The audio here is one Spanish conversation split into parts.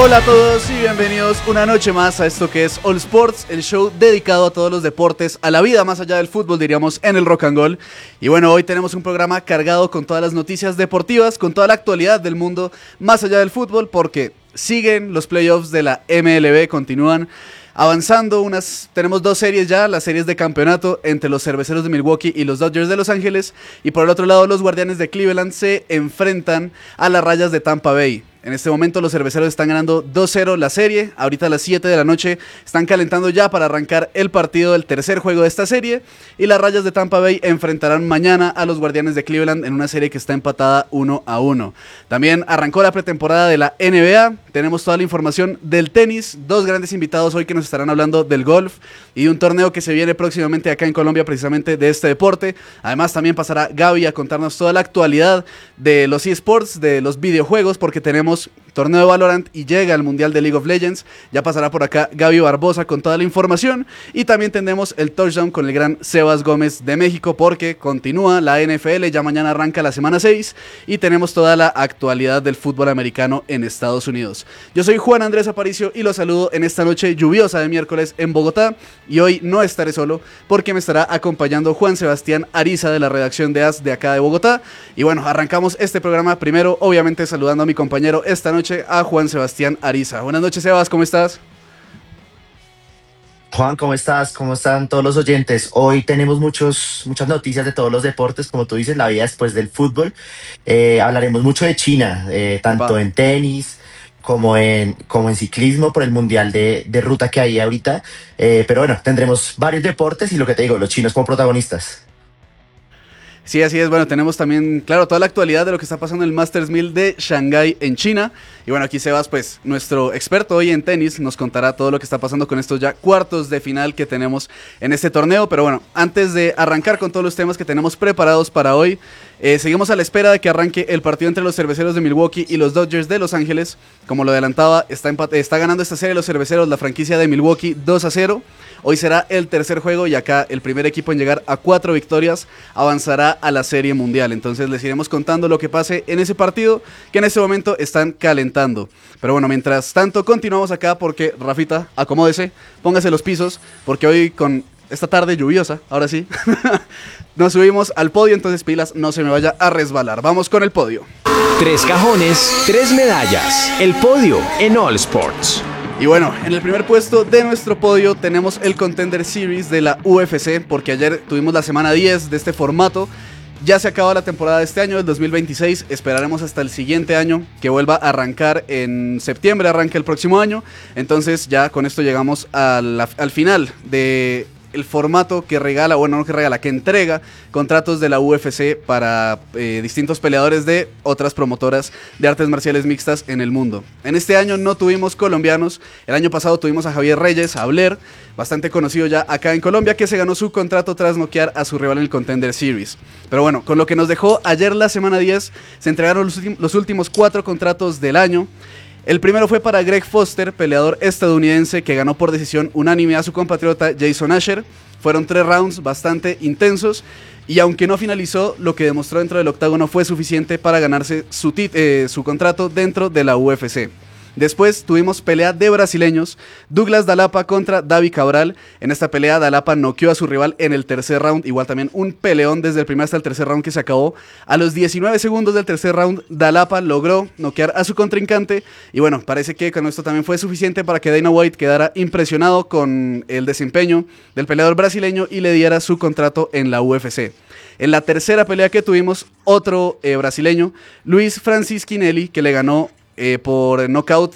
Hola a todos y bienvenidos una noche más a esto que es All Sports, el show dedicado a todos los deportes, a la vida más allá del fútbol, diríamos, en el rock and roll. Y bueno, hoy tenemos un programa cargado con todas las noticias deportivas, con toda la actualidad del mundo más allá del fútbol, porque siguen los playoffs de la MLB, continúan avanzando, tenemos dos series ya, las series de campeonato entre los Cerveceros de Milwaukee y los Dodgers de Los Ángeles, y por el otro lado los Guardianes de Cleveland se enfrentan a las Rayas de Tampa Bay. En este momento los Cerveceros están ganando 2-0 la serie, ahorita a las 7 de la noche están calentando ya para arrancar el partido del tercer juego de esta serie, y las Rayas de Tampa Bay enfrentarán mañana a los Guardianes de Cleveland en una serie que está empatada 1-1. También arrancó la pretemporada de la NBA, tenemos toda la información del tenis, dos grandes invitados hoy que nos estarán hablando del golf y de un torneo que se viene próximamente acá en Colombia precisamente de este deporte. Además también pasará Gaby a contarnos toda la actualidad de los eSports, de los videojuegos, porque tenemos torneo de Valorant y llega el Mundial de League of Legends. Ya pasará por acá Gaby Barbosa con toda la información, y también tendremos el touchdown con el gran Sebas Gómez de México, porque continúa la NFL, ya mañana arranca la semana 6 y tenemos toda la actualidad del fútbol americano en Estados Unidos. Yo soy Juan Andrés Aparicio y los saludo en esta noche lluviosa de miércoles en Bogotá, y hoy no estaré solo porque me estará acompañando Juan Sebastián Ariza de la redacción de AS de acá de Bogotá. Y bueno, arrancamos este programa primero obviamente saludando a mi compañero esta noche, a Juan Sebastián Ariza. Buenas noches, Sebas, ¿cómo estás? Juan, ¿cómo estás? ¿Cómo están todos los oyentes? Hoy tenemos muchas noticias de todos los deportes, como tú dices, la vida después del fútbol. Hablaremos mucho de China, Epa. tanto en tenis como en ciclismo por el mundial de ruta que hay ahorita. Pero bueno, tendremos varios deportes y lo que te digo, los chinos como protagonistas. Sí, así es. Bueno, tenemos también, claro, toda la actualidad de lo que está pasando en el Masters 1000 de Shanghái en China. Y bueno, aquí Sebas, pues, nuestro experto hoy en tenis, nos contará todo lo que está pasando con estos ya cuartos de final que tenemos en este torneo. Pero bueno, antes de arrancar con todos los temas que tenemos preparados para hoy, seguimos a la espera de que arranque el partido entre los Cerveceros de Milwaukee y los Dodgers de Los Ángeles. Como lo adelantaba, está ganando esta serie los Cerveceros, la franquicia de Milwaukee, 2-0. Hoy será el tercer juego y acá el primer equipo en llegar a 4 victorias avanzará a la Serie Mundial. Entonces les iremos contando lo que pase en ese partido, que en este momento están calentando. Pero bueno, mientras tanto continuamos acá porque, Rafita, acomódese, póngase los pisos, porque hoy con esta tarde lluviosa, ahora sí, nos subimos al podio, entonces pilas, no se me vaya a resbalar. Vamos con el podio. Tres cajones, tres medallas. El podio en All Sports. Y bueno, en el primer puesto de nuestro podio tenemos el Contender Series de la UFC, porque ayer tuvimos la semana 10 de este formato. Ya se acaba la temporada de este año, del 2026, esperaremos hasta el siguiente año, que vuelva a arrancar en septiembre, arranca el próximo año. Entonces ya con esto llegamos al final de el formato que regala, bueno, no que regala, que entrega contratos de la UFC para distintos peleadores de otras promotoras de artes marciales mixtas en el mundo. En este año no tuvimos colombianos, el año pasado tuvimos a Javier Reyes, a Blair, bastante conocido ya acá en Colombia, que se ganó su contrato tras noquear a su rival en el Contender Series. Pero bueno, con lo que nos dejó ayer la semana 10, se entregaron los últimos 4 contratos del año. El primero fue para Greg Foster, peleador estadounidense que ganó por decisión unánime a su compatriota Jason Asher. Fueron 3 rounds bastante intensos y aunque no finalizó, lo que demostró dentro del octágono fue suficiente para ganarse su contrato dentro de la UFC. Después tuvimos pelea de brasileños, Douglas Dalapa contra Davi Cabral. En esta pelea Dalapa noqueó a su rival en el tercer round, igual también un peleón desde el primer hasta el tercer round que se acabó. A los 19 segundos del tercer round, Dalapa logró noquear a su contrincante y bueno, parece que con esto también fue suficiente para que Dana White quedara impresionado con el desempeño del peleador brasileño y le diera su contrato en la UFC. En la tercera pelea que tuvimos, otro brasileño, Luis Francis Kinelli, que le ganó por knockout,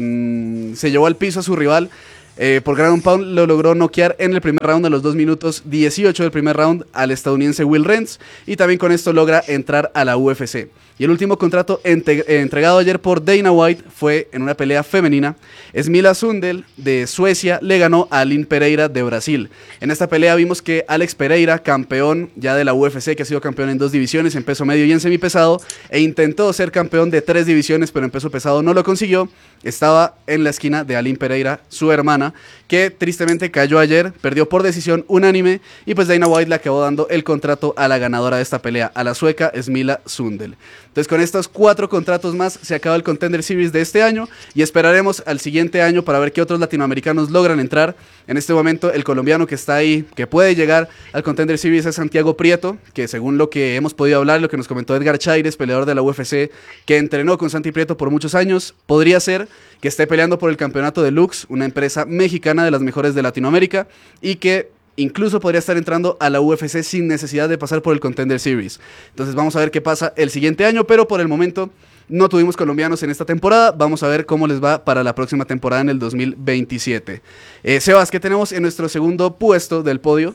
se llevó al piso a su rival. Por ground pound lo logró noquear en el primer round a los 2 minutos 18 del primer round al estadounidense Will Renz, y también con esto logra entrar a la UFC. Y el último contrato entregado ayer por Dana White fue en una pelea femenina. Smilla Sundel de Suecia le ganó a Aline Pereira de Brasil. En esta pelea vimos que Alex Pereira, campeón ya de la UFC, que ha sido campeón en 2 divisiones, en peso medio y en semipesado, e intentó ser campeón de 3 divisiones, pero en peso pesado no lo consiguió. Estaba en la esquina de Aline Pereira, su hermana, que tristemente cayó ayer, perdió por decisión unánime, y pues Dana White le acabó dando el contrato a la ganadora de esta pelea, a la sueca Smilla Sundel. Entonces con estos 4 contratos más se acaba el Contender Series de este año y esperaremos al siguiente año para ver qué otros latinoamericanos logran entrar. En este momento el colombiano que está ahí, que puede llegar al Contender Series es Santiago Prieto, que según lo que hemos podido hablar, lo que nos comentó Edgar Chaires, peleador de la UFC, que entrenó con Santi Prieto por muchos años, podría ser que esté peleando por el campeonato de Lux, una empresa mexicana de las mejores de Latinoamérica, y que incluso podría estar entrando a la UFC sin necesidad de pasar por el Contender Series. Entonces vamos a ver qué pasa el siguiente año, pero por el momento no tuvimos colombianos en esta temporada. Vamos a ver cómo les va para la próxima temporada en el 2027. Sebas, ¿qué tenemos en nuestro segundo puesto del podio?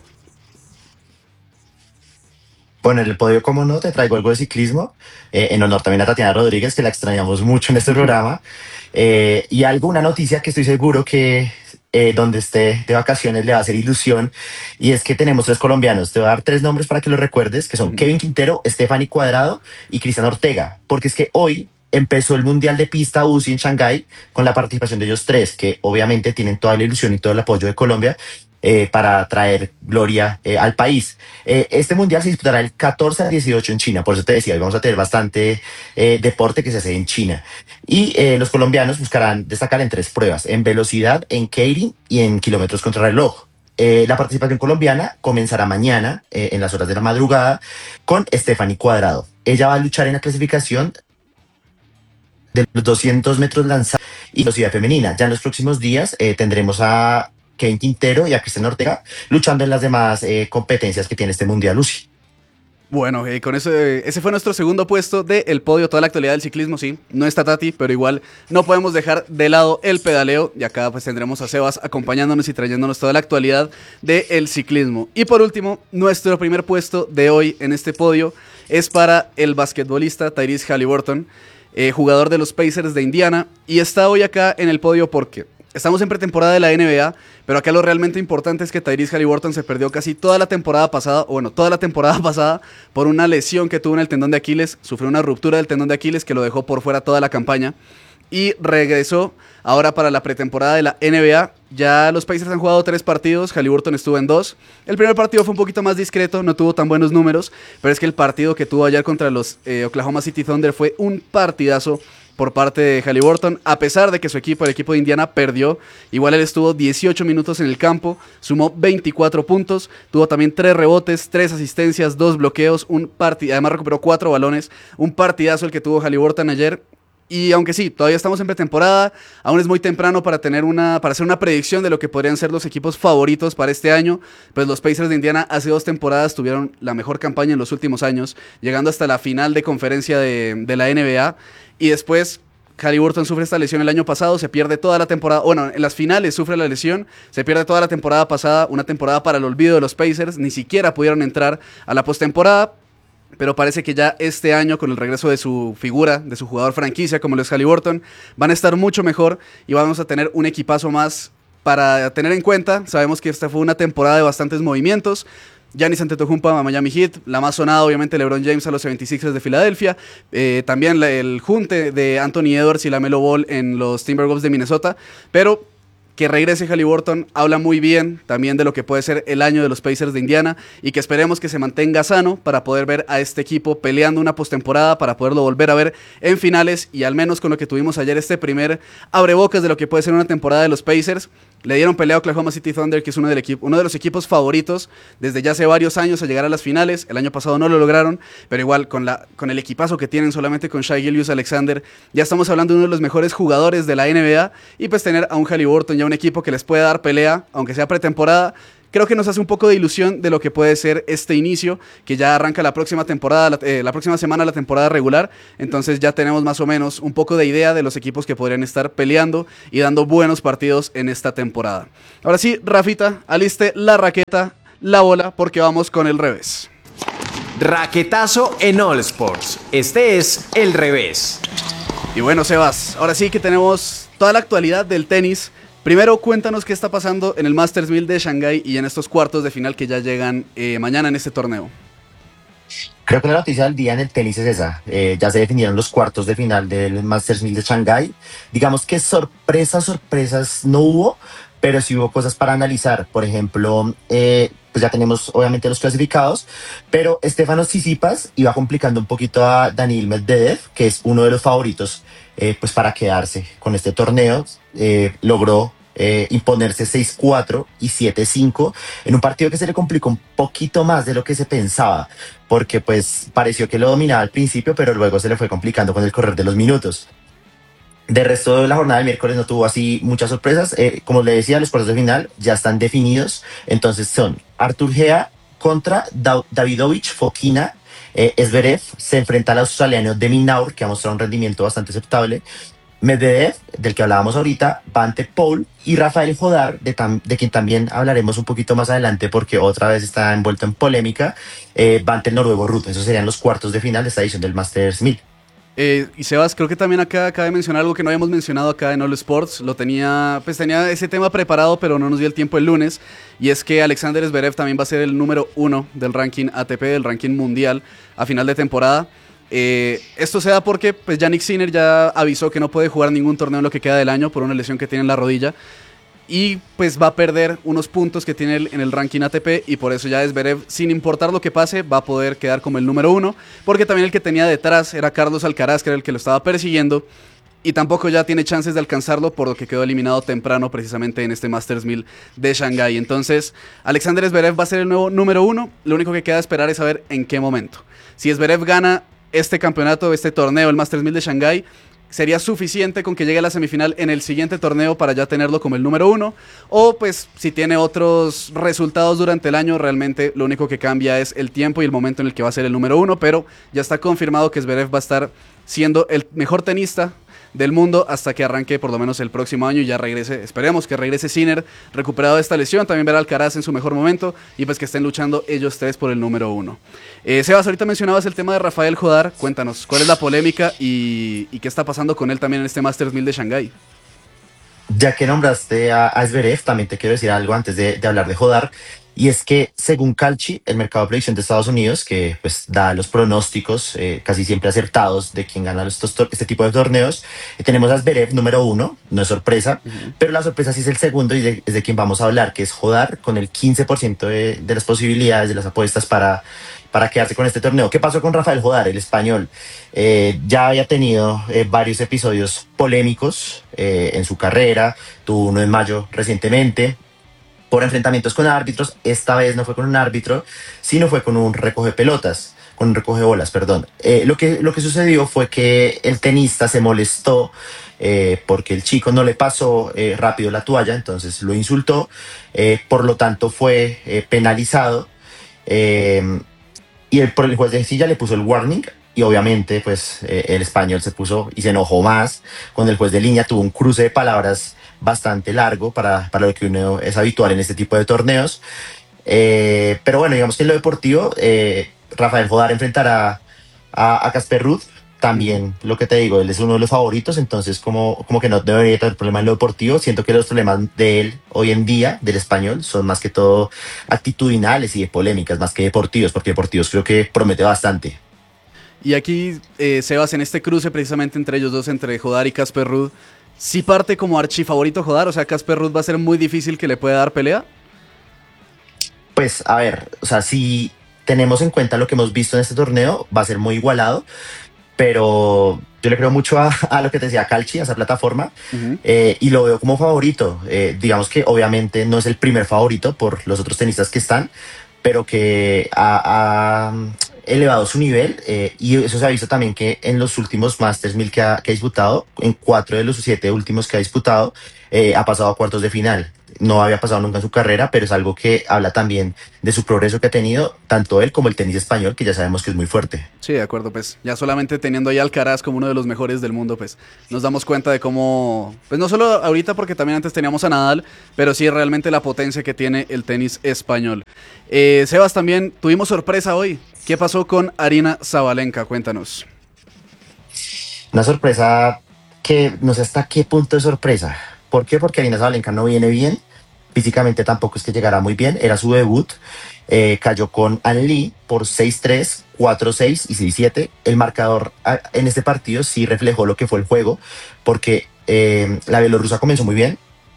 Bueno, en el podio, como no, te traigo algo de ciclismo, en honor también a Tatiana Rodríguez, que la extrañamos mucho en este programa, y una noticia que estoy seguro que donde esté de vacaciones le va a hacer ilusión, y es que tenemos 3 colombianos. Te voy a dar 3 nombres para que los recuerdes, que son Kevin Quintero, Stephanie Cuadrado y Cristian Ortega, porque es que hoy empezó el Mundial de Pista UCI en Shanghái con la participación de ellos 3, que obviamente tienen toda la ilusión y todo el apoyo de Colombia para traer gloria al país. Este mundial se disputará el 14 al 18 en China, por eso te decía, hoy vamos a tener bastante deporte que se hace en China. Y los colombianos buscarán destacar en 3 pruebas: en velocidad, en keirin y en kilómetros contrarreloj. La participación colombiana comenzará mañana en las horas de la madrugada con Stephanie Cuadrado. Ella va a luchar en la clasificación de los 200 metros lanzados y velocidad femenina. Ya en los próximos días tendremos a Kevin Quintero y a Cristian Ortega luchando en las demás competencias que tiene este Mundial UCI. Bueno, con eso, ese fue nuestro segundo puesto del podio, toda la actualidad del ciclismo, sí. No está Tati, pero igual no podemos dejar de lado el pedaleo. Y acá pues tendremos a Sebas acompañándonos y trayéndonos toda la actualidad del ciclismo. Y por último, nuestro primer puesto de hoy en este podio es para el basquetbolista Tyrese Haliburton, jugador de los Pacers de Indiana. Y está hoy acá en el podio porque estamos en pretemporada de la NBA, pero acá lo realmente importante es que Tyrese Haliburton se perdió casi toda la temporada pasada, o bueno, toda la temporada pasada, por una lesión que tuvo en el tendón de Aquiles. Sufrió una ruptura del tendón de Aquiles que lo dejó por fuera toda la campaña. Y regresó ahora para la pretemporada de la NBA. Ya los Pacers han jugado 3 partidos, Haliburton estuvo en 2. El primer partido fue un poquito más discreto, no tuvo tan buenos números, pero es que el partido que tuvo ayer contra los Oklahoma City Thunder fue un partidazo por parte de Haliburton, a pesar de que su equipo, el equipo de Indiana, perdió. Igual él estuvo 18 minutos en el campo, sumó 24 puntos, tuvo también 3 rebotes, 3 asistencias, 2 bloqueos, además recuperó 4 balones, un partidazo el que tuvo Haliburton ayer. Y aunque sí, todavía estamos en pretemporada, aún es muy temprano para hacer una predicción de lo que podrían ser los equipos favoritos para este año. Pues los Pacers de Indiana hace 2 temporadas tuvieron la mejor campaña en los últimos años, llegando hasta la final de conferencia de la NBA. Y después Haliburton sufre esta lesión el año pasado, se pierde toda la temporada, bueno, en las finales sufre la lesión, se pierde toda la temporada pasada, una temporada para el olvido de los Pacers, ni siquiera pudieron entrar a la postemporada. Pero parece que ya este año, con el regreso de su figura, de su jugador franquicia como lo es Haliburton, van a estar mucho mejor y vamos a tener un equipazo más para tener en cuenta. Sabemos que esta fue una temporada de bastantes movimientos. Giannis Antetokounmpo a Miami Heat, la más sonada obviamente LeBron James a los 76ers de Filadelfia, también el junte de Anthony Edwards y LaMelo Ball en los Timberwolves de Minnesota, pero que regrese Haliburton habla muy bien también de lo que puede ser el año de los Pacers de Indiana y que esperemos que se mantenga sano para poder ver a este equipo peleando una postemporada, para poderlo volver a ver en finales. Y al menos con lo que tuvimos ayer, este primer abrebocas de lo que puede ser una temporada de los Pacers. Le dieron pelea a Oklahoma City Thunder, que es uno de los equipos favoritos desde ya hace varios años a llegar a las finales. El año pasado no lo lograron, pero igual con el equipazo que tienen solamente con Shai Gilgeous-Alexander, ya estamos hablando de uno de los mejores jugadores de la NBA. Y pues tener a un Haliburton, ya un equipo que les puede dar pelea, aunque sea pretemporada, creo que nos hace un poco de ilusión de lo que puede ser este inicio, que ya arranca la próxima temporada, la próxima semana la temporada regular. Entonces ya tenemos más o menos un poco de idea de los equipos que podrían estar peleando y dando buenos partidos en esta temporada. Ahora sí, Rafita, aliste la raqueta, la bola, porque vamos con el revés. Raquetazo en All Sports. Este es el revés. Y bueno, Sebas, ahora sí que tenemos toda la actualidad del tenis. Primero, cuéntanos qué está pasando en el Masters 1000 de Shanghái y en estos cuartos de final que ya llegan mañana en este torneo. Creo que la noticia del día en el tenis es esa. Ya se definieron los cuartos de final del Masters 1000 de Shanghái. Digamos que sorpresas no hubo, pero sí hubo cosas para analizar. Por ejemplo, pues ya tenemos obviamente los clasificados, pero Stefanos Tsitsipas iba complicando un poquito a Daniil Medvedev, que es uno de los favoritos pues para quedarse con este torneo. Logró imponerse 6-4 y 7-5 en un partido que se le complicó un poquito más de lo que se pensaba, porque pues pareció que lo dominaba al principio, pero luego se le fue complicando con el correr de los minutos. De resto de la jornada del miércoles no tuvo así muchas sorpresas. Como le decía, los cuartos de final ya están definidos. Entonces son Artur Gea contra Davidovich Fokina. Zverev se enfrenta al australiano de Minaur, que ha mostrado un rendimiento bastante aceptable. Medvedev, del que hablábamos ahorita, va ante Paul y Rafael Jodar, de quien también hablaremos un poquito más adelante porque otra vez está envuelto en polémica, va ante el noruego Ruud. Esos serían los cuartos de final de esta edición del Masters 1000. Y Sebas, creo que también acá acaba de mencionar algo que no habíamos mencionado acá en All Sports. Tenía ese tema preparado, pero no nos dio el tiempo el lunes. Y es que Alexander Zverev también va a ser el número 1 del ranking ATP, del ranking mundial, a final de temporada. Esto se da porque pues, Jannik Sinner ya avisó que no puede jugar ningún torneo en lo que queda del año por una lesión que tiene en la rodilla. Y pues va a perder unos puntos que tiene en el ranking ATP y por eso ya Zverev, sin importar lo que pase, va a poder quedar como el número 1, porque también el que tenía detrás era Carlos Alcaraz, que era el que lo estaba persiguiendo, y tampoco ya tiene chances de alcanzarlo por lo que quedó eliminado temprano precisamente en este Masters 1000 de Shanghái. Entonces, Alexander Zverev va a ser el nuevo número 1, lo único que queda esperar es saber en qué momento. Si Zverev gana este campeonato, este torneo, el Masters 1000 de Shanghái, sería suficiente con que llegue a la semifinal en el siguiente torneo para ya tenerlo como el número 1, o pues si tiene otros resultados durante el año, realmente lo único que cambia es el tiempo y el momento en el que va a ser el número 1, pero ya está confirmado que Zverev va a estar siendo el mejor tenista del mundo hasta que arranque por lo menos el próximo año y ya regrese, esperemos que regrese Sinner recuperado de esta lesión, también ver a Alcaraz en su mejor momento y pues que estén luchando ellos tres por el número 1. Sebas, ahorita mencionabas el tema de Rafael Jodar, cuéntanos, ¿cuál es la polémica y qué está pasando con él también en este Masters 1000 de Shanghái? Ya que nombraste a Zverev, también te quiero decir algo antes de hablar de Jodar, y es que según Calci, el mercado de predicción de Estados Unidos, que pues da los pronósticos casi siempre acertados de quién gana este tipo de torneos, tenemos a Zverev número 1, no es sorpresa, pero la sorpresa sí es el segundo y es de quien vamos a hablar, que es Jodar, con el 15% de las posibilidades de las apuestas para quedarse con este torneo. ¿Qué pasó con Rafael Jodar, el español? Ya había tenido varios episodios polémicos en su carrera, tuvo uno en mayo recientemente, por enfrentamientos con árbitros. Esta vez no fue con un árbitro, sino fue con un recoge pelotas, con un recoge bolas, perdón. Lo que sucedió fue que el tenista se molestó porque el chico no le pasó rápido la toalla, entonces lo insultó, por lo tanto fue penalizado. Y el juez de silla le puso el warning y obviamente pues el español se puso y se enojó más con el juez de línea, tuvo un cruce de palabras bastante largo para lo que uno es habitual en este tipo de torneos. Pero bueno, digamos que en lo deportivo, Rafael Jodar enfrentará a Casper Ruud. También lo que te digo, él es uno de los favoritos, entonces como que no debería tener problema en lo deportivo. Siento que los problemas de él hoy en día, del español, son más que todo actitudinales y de polémicas, más que deportivos, porque deportivos creo que promete bastante. Y aquí, Sebas, en este cruce precisamente entre ellos dos, entre Jodar y Casper Ruud, sí parte como archifavorito Jodar, o sea, Casper Ruud va a ser muy difícil que le pueda dar pelea. Pues a ver, o sea, si tenemos en cuenta lo que hemos visto en este torneo, va a ser muy igualado, pero yo le creo mucho a lo que te decía Calci, a esa plataforma, y lo veo como favorito. Digamos que obviamente no es el primer favorito por los otros tenistas que están, pero que ha elevado su nivel, y eso se ha visto también que en los últimos Masters 1000 que ha disputado, en 4 de los 7 últimos que ha disputado, ha pasado a cuartos de final. No había pasado nunca en su carrera, pero es algo que habla también de su progreso que ha tenido, tanto él como el tenis español, que ya sabemos que es muy fuerte. Sí, de acuerdo, pues ya solamente teniendo ahí a Alcaraz como uno de los mejores del mundo, pues nos damos cuenta de cómo, pues no solo ahorita porque también antes teníamos a Nadal, pero sí realmente la potencia que tiene el tenis español. Sebas, también tuvimos sorpresa hoy. ¿Qué pasó con Aryna Sabalenka? Cuéntanos. Una sorpresa que no sé hasta qué punto es sorpresa. ¿Por qué? Porque Aryna Sabalenka no viene bien. Físicamente tampoco es que llegara muy bien. Era su debut. Cayó con Ann Lee por 6-3, 4-6 y 6-7. El marcador en este partido sí reflejó lo que fue el juego, porque la bielorrusa comenzó muy bien.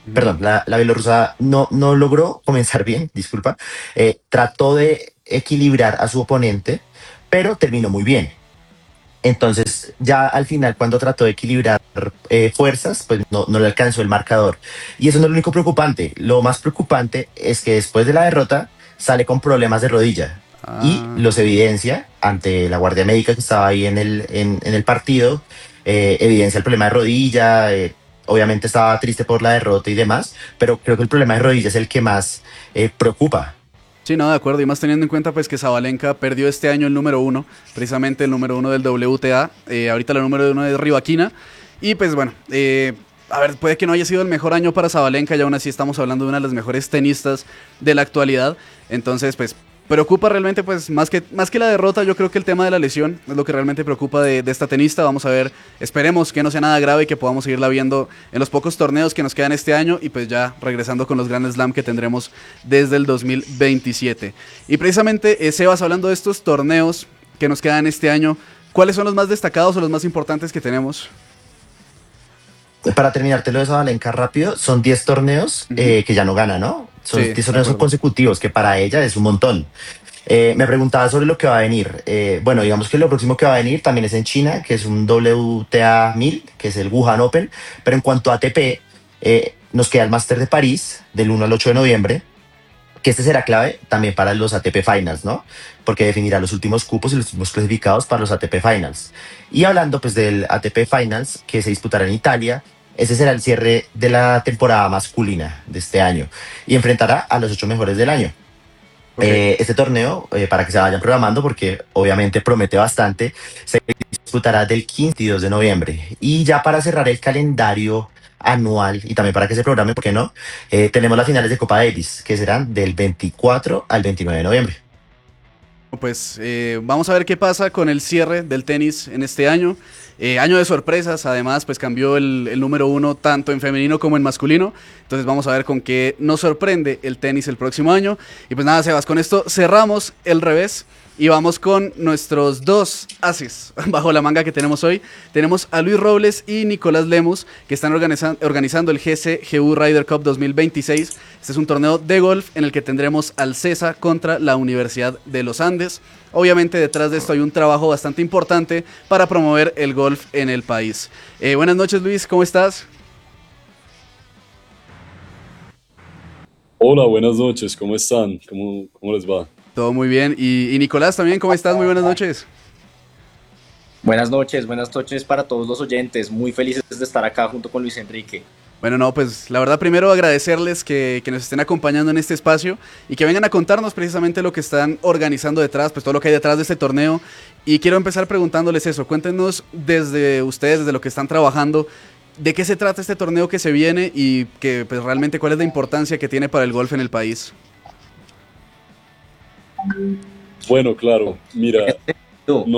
Ujú. perdón, la bielorrusa no logró comenzar bien, disculpa. Trató de equilibrar a su oponente, pero terminó muy bien. Entonces, ya al final, cuando trató de equilibrar fuerzas, pues no le alcanzó el marcador. Y eso no es lo único preocupante. Lo más preocupante es que después de la derrota sale con problemas de rodilla y Ah. los evidencia ante la guardia médica que estaba ahí en el partido. Evidencia el problema de rodilla. Obviamente estaba triste por la derrota y demás, pero creo que el problema de rodilla es el que más preocupa. Sí, no, de acuerdo. Y más teniendo en cuenta pues que Sabalenka perdió este año el número uno, precisamente el número uno del WTA. Ahorita la número uno es Rivaquina. Y pues bueno, a ver, puede que no haya sido el mejor año para Sabalenka y aún así estamos hablando de una de las mejores tenistas de la actualidad. Entonces, pues preocupa realmente, pues más que la derrota, yo creo que el tema de la lesión es lo que realmente preocupa de esta tenista. Vamos a ver, esperemos que no sea nada grave y que podamos seguirla viendo en los pocos torneos que nos quedan este año y pues ya regresando con los Grand Slam que tendremos desde el 2027. Y precisamente, Sebas, hablando de estos torneos que nos quedan este año, ¿cuáles son los más destacados o los más importantes que tenemos? Para terminarte lo de Sabalenka rápido, son 10 torneos Ujú. que ya no gana, ¿no? Son Sí, 10 de torneos acuerdo. consecutivos, que para ella es un montón. Me preguntaba sobre lo que va a venir. Bueno, digamos que lo próximo que va a venir también es en China, que es un WTA 1000, que es el Wuhan Open. Pero en cuanto a ATP, nos queda el Master de París del 1 al 8 de noviembre, que este será clave también para los ATP Finals, ¿no? Porque definirá los últimos cupos y los últimos clasificados para los ATP Finals. Y hablando pues del ATP Finals que se disputará en Italia, ese será el cierre de la temporada masculina de este año y enfrentará a los 8 mejores del año. Ok. Este torneo, para que se vayan programando, porque obviamente promete bastante, se disputará del 15 y 2 de noviembre. Y ya para cerrar el calendario anual y también para que se programe, ¿por qué no? Tenemos las finales de Copa Davis, que serán del 24 al 29 de noviembre. Pues vamos a ver qué pasa con el cierre del tenis en este año. Año de sorpresas, además, pues cambió el número uno tanto en femenino como en masculino. Entonces vamos a ver con qué nos sorprende el tenis el próximo año. Y pues nada, Sebas, con esto cerramos el revés y vamos con nuestros dos ases bajo la manga que tenemos hoy. Tenemos a Luis Robles y Nicolás Lemus, que están organizando el GCGU Ryder Cup 2026. Este es un torneo de golf en el que tendremos al CESA contra la Universidad de los Andes. Obviamente detrás de esto hay un trabajo bastante importante para promover el golf en el país. Buenas noches, Luis, ¿cómo estás? Hola, buenas noches, ¿cómo están? ¿Cómo les va? Todo muy bien. Y Nicolás también, ¿cómo estás? Muy buenas noches. Buenas noches para todos los oyentes. Muy felices de estar acá junto con Luis Enrique. Bueno, no, pues la verdad primero agradecerles que nos estén acompañando en este espacio y que vengan a contarnos precisamente lo que están organizando detrás, pues todo lo que hay detrás de este torneo. Y quiero empezar preguntándoles eso, cuéntenos desde ustedes, desde lo que están trabajando, de qué se trata este torneo que se viene y que pues realmente cuál es la importancia que tiene para el golf en el país. Bueno, claro, mira, Tú,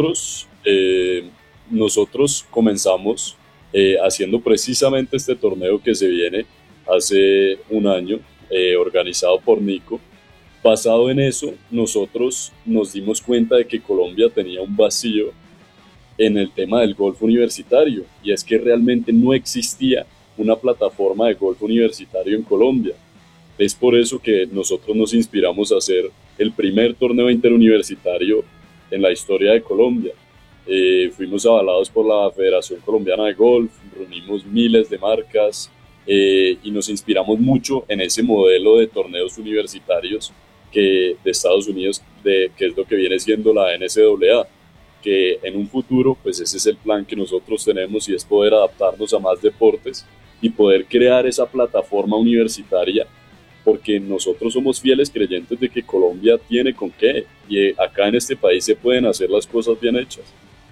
nosotros comenzamos haciendo precisamente este torneo que se viene hace un año, organizado por Nico. Basado en eso, nosotros nos dimos cuenta de que Colombia tenía un vacío en el tema del golf universitario, y es que realmente no existía una plataforma de golf universitario en Colombia. Es por eso que nosotros nos inspiramos a hacer el primer torneo interuniversitario en la historia de Colombia. Fuimos avalados por la Federación Colombiana de Golf, reunimos miles de marcas y nos inspiramos mucho en ese modelo de torneos universitarios de Estados Unidos, que es lo que viene siendo la NCAA, que en un futuro, pues ese es el plan que nosotros tenemos, y es poder adaptarnos a más deportes y poder crear esa plataforma universitaria, porque nosotros somos fieles creyentes de que Colombia tiene con qué, y acá en este país se pueden hacer las cosas bien hechas.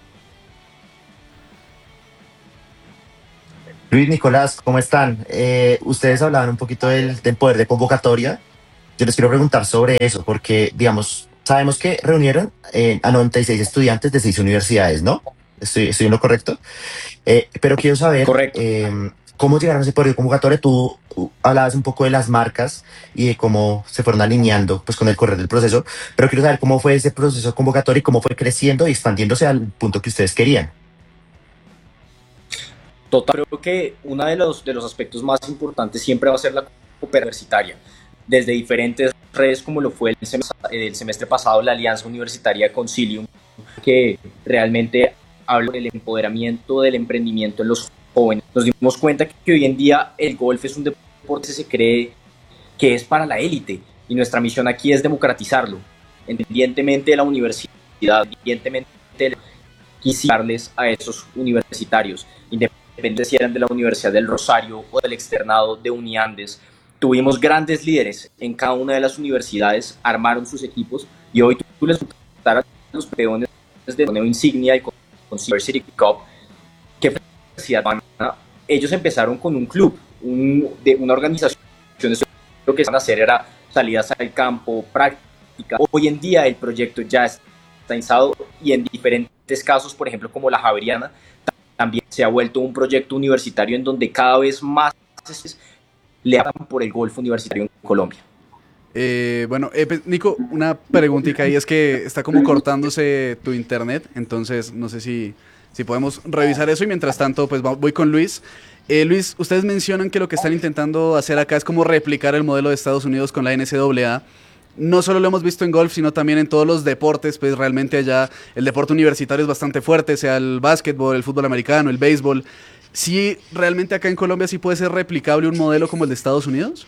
Luis, Nicolás, ¿cómo están? Ustedes hablaban un poquito del poder de convocatoria. Yo les quiero preguntar sobre eso, porque, digamos, sabemos que reunieron a 96 estudiantes de 6 universidades, ¿no? Estoy en lo correcto. Pero quiero saber correcto. cómo llegaron a ese poder de convocatoria. Tú hablabas un poco de las marcas y de cómo se fueron alineando pues, con el correr del proceso, pero quiero saber cómo fue ese proceso convocatorio y cómo fue creciendo y expandiéndose al punto que ustedes querían. Total, creo que uno de los aspectos más importantes siempre va a ser la cooperación universitaria. Desde diferentes redes, como lo fue el semestre pasado, la Alianza Universitaria Concilium, que realmente habla del empoderamiento, del emprendimiento en los jóvenes. Nos dimos cuenta que hoy en día el golf es un deporte que se cree que es para la élite y nuestra misión aquí es democratizarlo, independientemente de la universidad, independientemente de quisiarles a esos universitarios, independientemente si eran de la Universidad del Rosario o del externado de Uniandes. Tuvimos grandes líderes en cada una de las universidades, armaron sus equipos y hoy tú les preguntas a los peones de torneo insignia y con University Cup, ¿qué universidad van a? Ellos empezaron con un club, de una organización. Lo que van a hacer era salidas al campo, práctica. Hoy en día el proyecto ya está instalado y en diferentes casos, por ejemplo, como la Javeriana, también se ha vuelto un proyecto universitario en donde cada vez más le hablan por el golf universitario en Colombia. Bueno, pues, Nico, una preguntita ahí, es que está como cortándose tu internet, entonces no sé si podemos revisar eso y mientras tanto pues voy con Luis. Luis, ustedes mencionan que lo que están intentando hacer acá es como replicar el modelo de Estados Unidos con la NCAA. No solo lo hemos visto en golf, sino también en todos los deportes, pues realmente allá el deporte universitario es bastante fuerte, sea el básquetbol, el fútbol americano, el béisbol. ¿Sí realmente acá en Colombia sí puede ser replicable un modelo como el de Estados Unidos?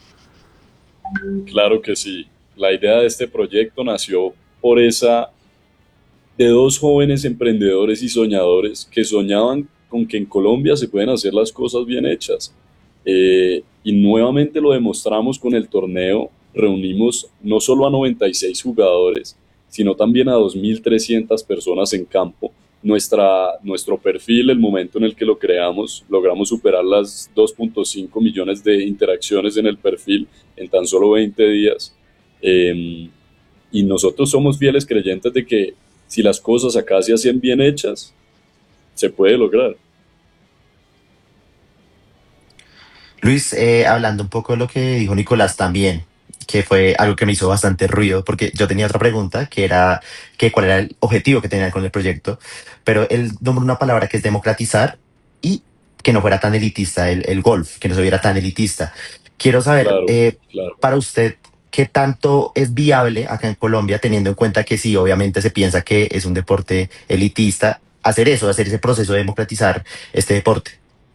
Claro que sí. La idea de este proyecto nació por esa de dos jóvenes emprendedores y soñadores que soñaban con que en Colombia se pueden hacer las cosas bien hechas. Y nuevamente lo demostramos con el torneo. Reunimos no solo a 96 jugadores, sino también a 2.300 personas en campo. Nuestro perfil, el momento en el que lo creamos, logramos superar las 2.5 millones de interacciones en el perfil en tan solo 20 días. Y nosotros somos fieles creyentes de que si las cosas acá se hacen bien hechas, se puede lograr. Luis, hablando un poco de lo que dijo Nicolás también, que fue algo que me hizo bastante ruido, porque yo tenía otra pregunta, que era que cuál era el objetivo que tenían con el proyecto, pero él nombró una palabra que es democratizar y que no fuera tan elitista el golf, que no se viera tan elitista. Quiero saber, Claro, claro. para usted, ¿qué tanto es viable acá en Colombia, teniendo en cuenta que sí, obviamente se piensa que es un deporte elitista, hacer eso, hacer ese proceso de democratizar este deporte?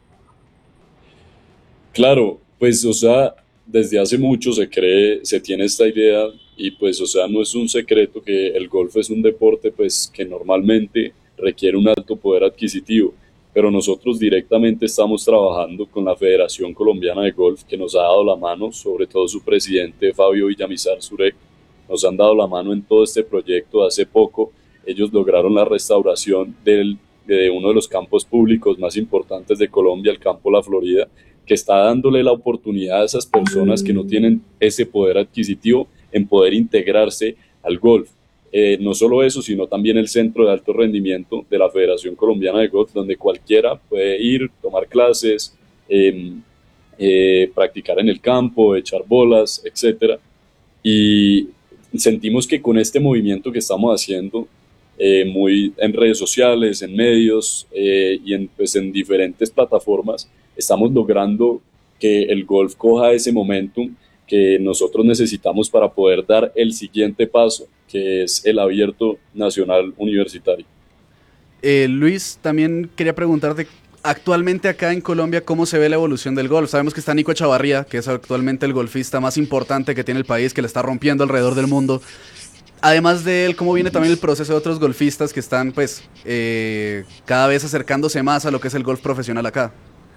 Claro, pues, o sea, desde hace mucho se tiene esta idea y pues, o sea, no es un secreto que el golf es un deporte, pues, que normalmente requiere un alto poder adquisitivo, pero nosotros directamente estamos trabajando con la Federación Colombiana de Golf, que nos ha dado la mano, sobre todo su presidente Fabio Villamizar Zurek, nos han dado la mano en todo este proyecto. Hace poco ellos lograron la restauración de uno de los campos públicos más importantes de Colombia, el campo La Florida, que está dándole la oportunidad a esas personas que no tienen ese poder adquisitivo en poder integrarse al golf. No solo eso, sino también el Centro de Alto Rendimiento de la Federación Colombiana de Golf, donde cualquiera puede ir, tomar clases, practicar en el campo, echar bolas, etcétera. Y sentimos que con este movimiento que estamos haciendo, muy en redes sociales, en medios pues en diferentes plataformas, estamos logrando que el golf coja ese momentum que nosotros necesitamos para poder dar el siguiente paso, que es el abierto nacional universitario. Luis, también quería preguntarte, actualmente acá en Colombia, ¿cómo se ve la evolución del golf? Sabemos que está Nico Echavarría, que es actualmente el golfista más importante que tiene el país, que le está rompiendo alrededor del mundo. Además de él, ¿cómo viene también el proceso de otros golfistas que están, pues, cada vez acercándose más a lo que es el golf profesional acá?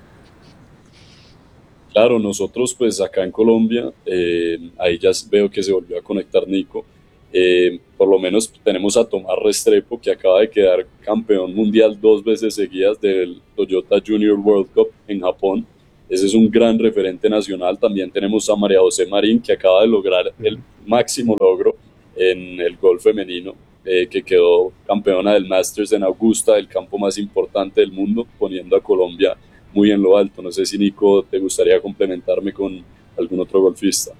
Claro, nosotros pues acá en Colombia, ahí ya veo que se volvió a conectar Nico. Por lo menos tenemos a Tomás Restrepo, que acaba de quedar campeón mundial 2 veces seguidas del Toyota Junior World Cup en Japón. Ese es un gran referente nacional. También tenemos a María José Marín, que acaba de lograr el máximo logro en el golf femenino, que quedó campeona del Masters en Augusta, el campo más importante del mundo, poniendo a Colombia muy en lo alto. No sé si, Nico, te gustaría complementarme con algún otro golfista.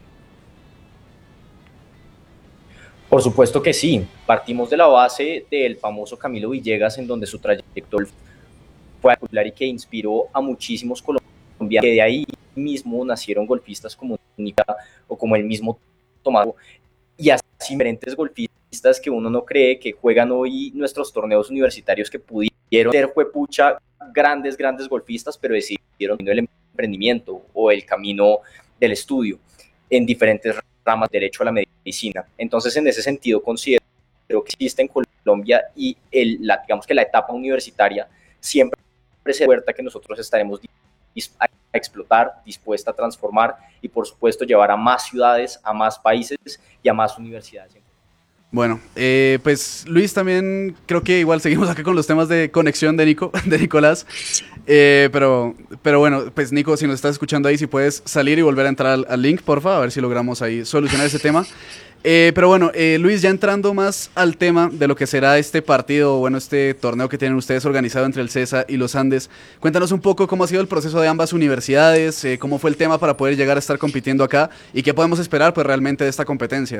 Por supuesto que sí. Partimos de la base del famoso Camilo Villegas, en donde su trayectoria fue popular y que inspiró a muchísimos colombianos, que de ahí mismo nacieron golfistas como Nica o como el mismo Tomás, y así diferentes golfistas que uno no cree que juegan hoy nuestros torneos universitarios, que pudieron ser juepucha grandes golfistas, pero decidieron el emprendimiento o el camino del estudio en diferentes ramas, derecho a la medicina. Entonces, en ese sentido, considero que existe en Colombia y digamos que la etapa universitaria siempre se puerta que nosotros estaremos a explotar, dispuesta a transformar y, por supuesto, llevar a más ciudades, a más países y a más universidades. Bueno, pues Luis, también creo que igual seguimos acá con los temas de conexión de Nico, de Nicolás. Pero bueno, pues Nico, si nos estás escuchando ahí, si puedes salir y volver a entrar al link, porfa, a ver si logramos ahí solucionar ese tema. Pero bueno, Luis, ya entrando más al tema de lo que será este partido, bueno, este torneo que tienen ustedes organizado entre el CESA y los Andes, cuéntanos un poco cómo ha sido el proceso de ambas universidades, cómo fue el tema para poder llegar a estar compitiendo acá y qué podemos esperar pues realmente de esta competencia.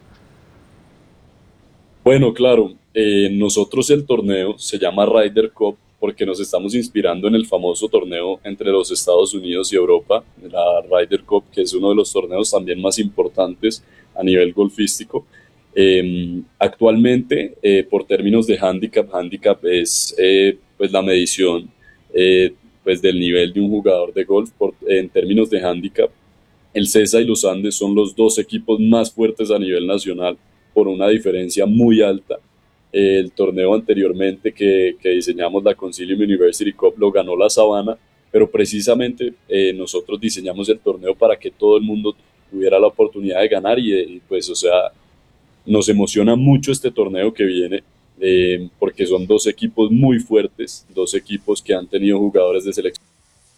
Bueno, claro, nosotros el torneo se llama Ryder Cup porque nos estamos inspirando en el famoso torneo entre los Estados Unidos y Europa, la Ryder Cup, que es uno de los torneos también más importantes a nivel golfístico. Actualmente, por términos de handicap es pues la medición pues del nivel de un jugador de golf. En términos de handicap, el CESA y los Andes son los dos equipos más fuertes a nivel nacional por una diferencia muy alta. El torneo anteriormente que diseñamos, la Consilium University Cup, lo ganó la Sabana, pero precisamente nosotros diseñamos el torneo para que todo el mundo tuviera la oportunidad de ganar y pues, o sea, nos emociona mucho este torneo que viene porque son dos equipos muy fuertes, dos equipos que han tenido jugadores de selección.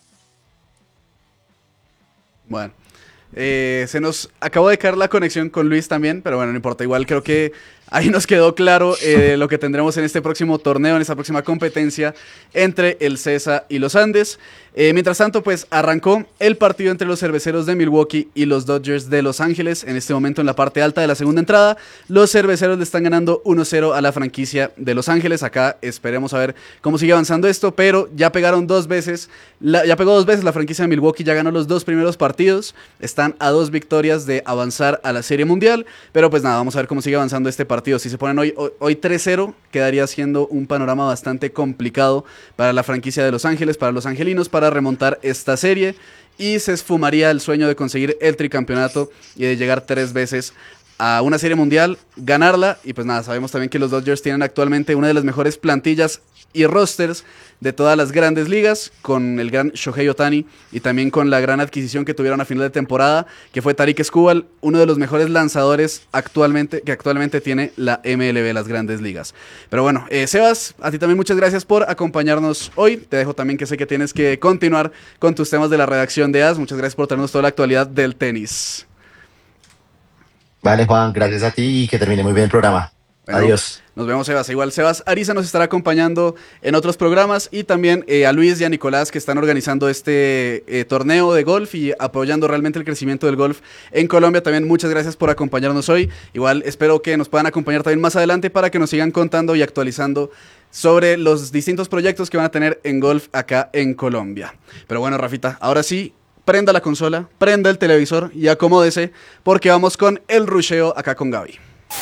Bueno, se nos acabó de caer la conexión con Luis también, pero bueno, no importa, igual creo que ahí nos quedó claro lo que tendremos en este próximo torneo, en esta próxima competencia entre el CESA y los Andes. Mientras tanto, pues arrancó el partido entre los Cerveceros de Milwaukee y los Dodgers de Los Ángeles. En este momento, en la parte alta de la segunda entrada, los Cerveceros le están ganando 1-0 a la franquicia de Los Ángeles. Acá esperemos a ver cómo sigue avanzando esto, pero ya pegaron dos veces, ya pegó dos veces la franquicia de Milwaukee, ya ganó los dos primeros partidos, están a 2 victorias de avanzar a la Serie Mundial, pero pues nada, vamos a ver cómo sigue avanzando este partido. Si se ponen hoy 3-0, quedaría siendo un panorama bastante complicado para la franquicia de Los Ángeles, para los angelinos, para remontar esta serie, y se esfumaría el sueño de conseguir el tricampeonato y de llegar 3 veces a una Serie Mundial, ganarla. Y pues nada, sabemos también que los Dodgers tienen actualmente una de las mejores plantillas y rosters de todas las grandes ligas, con el gran Shohei Ohtani y también con la gran adquisición que tuvieron a final de temporada, que fue Tarik Skubal, uno de los mejores lanzadores que actualmente tiene la MLB, las grandes ligas. Pero bueno, Sebas, a ti también muchas gracias por acompañarnos hoy. Te dejo también, que sé que tienes que continuar con tus temas de la redacción de AS. Muchas gracias por traernos toda la actualidad del tenis. Vale, Juan, gracias a ti y que termine muy bien el programa. Bueno, adiós. Nos vemos, Sebas. Igual Sebas Ariza nos estará acompañando en otros programas, y también a Luis y a Nicolás, que están organizando este torneo de golf y apoyando realmente el crecimiento del golf en Colombia. También muchas gracias por acompañarnos hoy. Igual espero que nos puedan acompañar también más adelante para que nos sigan contando y actualizando sobre los distintos proyectos que van a tener en golf acá en Colombia. Pero bueno, Rafita, ahora sí, prenda la consola, prenda el televisor y acomódese, porque vamos con el rusheo acá con Gaby.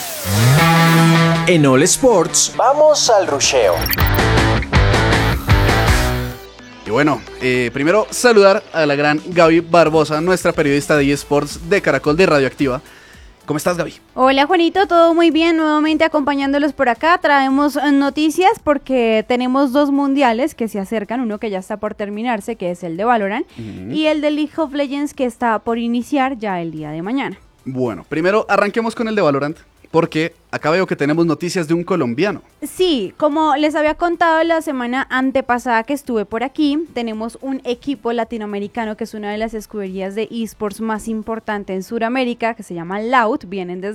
En All Sports, vamos al rusheo. Y bueno, primero saludar a la gran Gaby Barbosa, nuestra periodista de eSports de Caracol de Radioactiva. ¿Cómo estás, Gaby? Hola, Juanito, todo muy bien, nuevamente acompañándolos por acá. Traemos noticias porque tenemos 2 mundiales que se acercan, uno que ya está por terminarse, que es el de Valorant, y el de League of Legends, que está por iniciar ya el día de mañana. Bueno, primero arranquemos con el de Valorant, porque acá veo que tenemos noticias de un colombiano. Sí, como les había contado la semana antepasada que estuve por aquí, tenemos un equipo latinoamericano que es una de las escuderías de eSports más importante en Sudamérica, que se llama Loud, vienen desde